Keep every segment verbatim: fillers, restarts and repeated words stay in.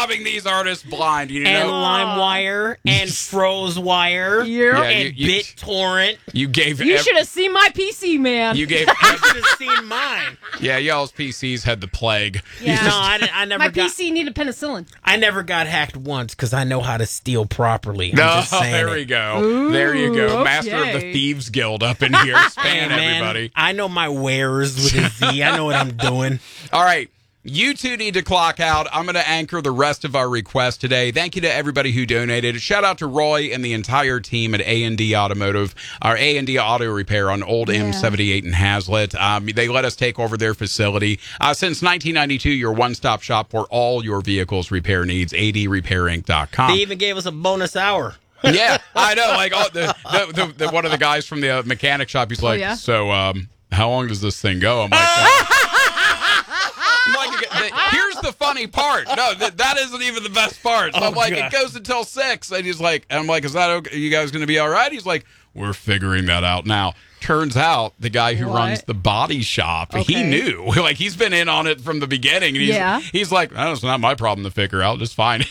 robbing these artists blind. You and know, LimeWire and FrozeWire Yeah. and you, you, BitTorrent. you gave. You ev- should have seen my P C, man. You gave. You should have seen mine. Yeah, y'all's P Cs had the plague. Yeah. No, I, I never my got. P C needed penicillin. I never got hacked once because I know how to steal properly. I'm No, just saying there it. we go. Ooh, there you go. Master of the okay. Thieves Guild up in here, Hey, spanning man, everybody. I know my wares with a Z. I know what I'm doing. All right. You two need to clock out. I'm going to anchor the rest of our requests today. Thank you to everybody who donated. Shout out to Roy and the entire team at A and D Automotive, our A and D Auto Repair on Old Yeah. M seventy-eight in Hazlitt. Um, they let us take over their facility. Uh, since nineteen ninety-two, your one-stop shop for all your vehicles repair needs, A D repair inc dot com. They even gave us a bonus hour. Yeah, I know. Like oh, the, the, the, the one of the guys from the uh, mechanic shop, he's like, yeah? so um, how long does this thing go? I'm like, uh, I'm like, the- here's the funny part. No, th- that isn't even the best part. So Oh, I'm like, God. it goes until six, and he's like, and I'm like, is that okay? You guys going to be all right? He's like, we're figuring that out now. Turns out the guy who What? runs the body shop, he Okay. knew. Like he's been in on it from the beginning. And he's, Yeah. he's like, oh, it's not my problem to figure out. Just fine.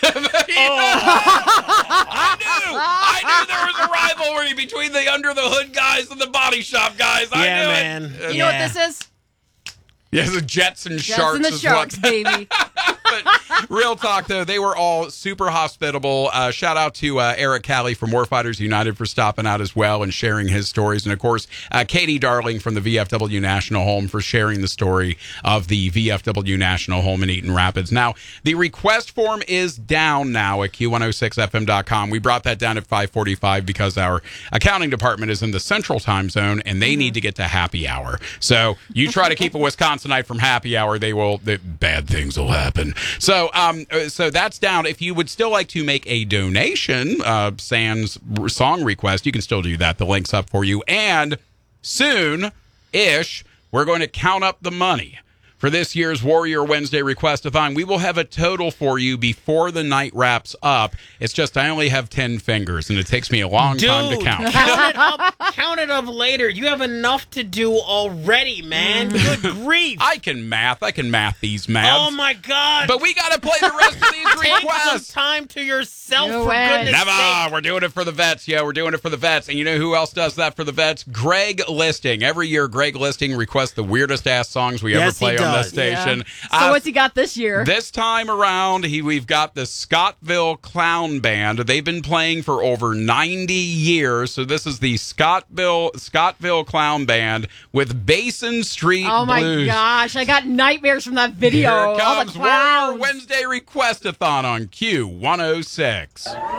I knew. I knew there was a rivalry between the under the hood guys and the body shop guys. I Yeah, knew man. it. You Yeah. know what this is? Yeah, the Jets and Jets Sharks and the is Sharks, what. baby. But real talk, though, they were all super hospitable. Uh, shout out to uh, Eric Callie from Warfighters United for stopping out as well and sharing his stories. And, of course, uh, Katie Darling from the V F W National Home for sharing the story of the V F W National Home in Eaton Rapids. Now, the request form is down now at Q one oh six F M dot com. We brought that down at five forty-five because our accounting department is in the central time zone, and they need to get to happy hour. So you try to keep a Wisconsinite from happy hour, they will, they, bad things will happen. So, um, uh, so that's down. If you would still like to make a donation, uh, sans r- song request, you can still do that. The link's up for you. And soon-ish, we're going to count up the money for this year's Warrior Wednesday Request-a-thon. We will have a total for you before the night wraps up. It's just I only have ten fingers, and it takes me a long Dude, time to count. count it up. Count it up later. You have enough to do already, man. Good grief. I can math. I can math these maths. Oh, my God. But we got to play the rest of these Take some requests. time to yourself, No for way. goodness Never. sake. We're doing it for the vets. Yeah, we're doing it for the vets. And you know who else does that for the vets? Greg Listing. Every year, Greg Listing requests the weirdest ass songs we ever Yes, he play on this does. station. So Uh, what's he got this year? This time around, he we've got the Scottville Clown Band. They've been playing for over ninety years. So this is the Scottville Scottville Clown Band with Basin Street Oh my Blues. gosh, I got nightmares from that video. Here it All the comes, Warrior clowns. Wednesday Request-a-thon on Q one oh six.